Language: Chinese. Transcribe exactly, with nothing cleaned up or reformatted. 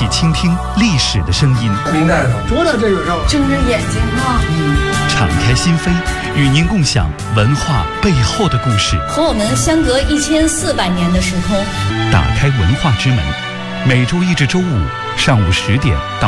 起倾听历史的声音。 明代的， 说到这个上， 睁着眼睛啊， 嗯，敞开心扉，与您共享文化背后的故事， 和我们相隔一千四百年的时空。 打开文化之门，每周一至周五上午十点到